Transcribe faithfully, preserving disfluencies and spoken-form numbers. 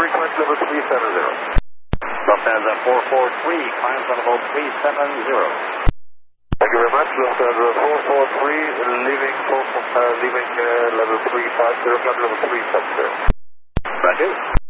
request level three seven zero. Lufthansa four four three, climbs on level three seven zero. Thank you very much. Lufthansa four four three, leaving, uh, leaving uh, level three five zero, level three seven zero. Roger.